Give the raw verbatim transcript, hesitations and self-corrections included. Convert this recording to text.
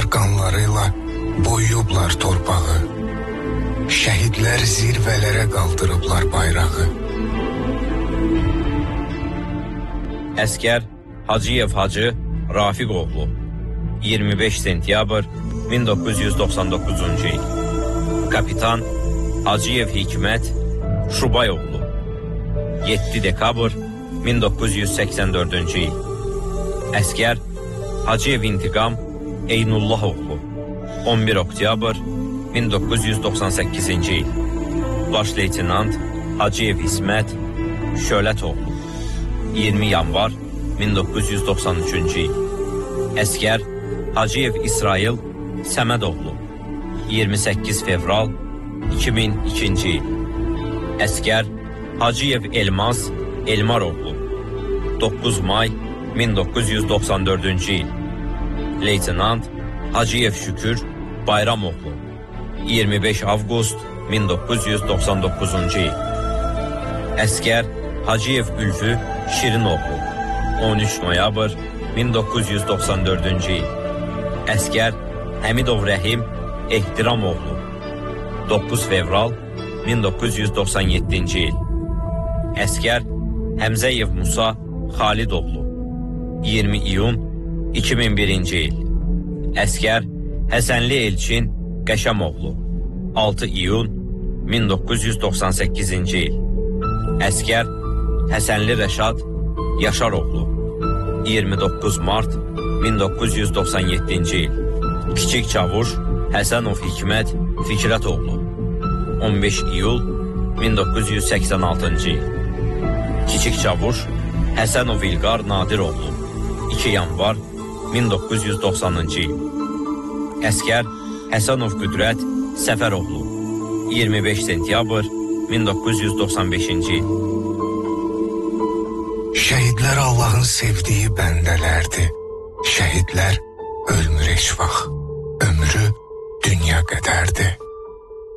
Şəhidlər qanlarıyla boyuyublar torpağı. Şəhidlər zirvələrə qaldırıblar bayrağı. Əskər Hacıyev Hacı Rafiq oğlu, iyirmi beş sentyabr min doqquz yüz doxsan doqquzuncu il. Kapitan Hacıyev Hikmət Şubay oğlu, yeddi dekabr min doqquz yüz səksən dördüncü il. Əskər Hacıyev İntiqam Eynullah oğlu, on bir oktyabr min doqquz yüz doxsan səkkizinci il. Baş leytenant Hacıyev İsmət Şölət oğlu, iyirmi yanvar min doqquz yüz doxsan üçüncü il. Əskər Hacıyev İsrail Səməd oğlu, iyirmi səkkiz fevral iki min ikinci il. Əskər Hacıyev Elmaz Elmar oğlu, doqquz may min doqquz yüz doxsan dördüncü il. Leytenant Hacıyev Şükür Bayram oğlu, iyirmi beş avqust min doqquz yüz doxsan doqquzuncu il. Əskər Hacıyev Ülfü Şirin oğlu, on üç noyabr min doqquz yüz doxsan dördüncü il. Əskər Həmidov Rəhim Ehtiram oğlu, doqquz fevral min doqquz yüz doxsan yeddinci il. Əskər Həmzəyev Musa Xalid oğlu, iyirmi iyun iki min birinci il. Əskər Həsənli Elçin Qəşəm oğlu, altı iyun min doqquz yüz doxsan səkkizinci il. Əskər Həsənli Rəşad Yaşar oğlu, iyirmi doqquz mart min doqquz yüz doxsan yeddinci il. Kiçik Çavuş Həsənov Hikmət Fikrət oğlu, on beş iyul min doqquz yüz səksən altıncı il. Kiçik Çavuş Həsənov İlqar Nadir oğlu, iki yanvar min doqquz yüz doxsanıncı il. Əskər Həsənov Qüdrət Səfəroğlu, iyirmi beş sentyabr min doqquz yüz doxsan beşinci il. Şəhidlər Allahın sevdiyi bəndələrdir. Şəhidlər ölmür heç vaxt. Ömrü dünya qədərdir.